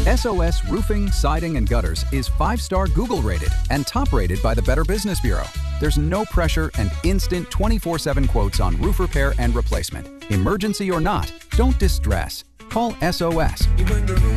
SOS Roofing, Siding, and Gutters is 5-star Google rated and top rated by the Better Business Bureau. There's no pressure and instant 24/7 quotes on roof repair and replacement. Emergency or not, don't distress. Call SOS.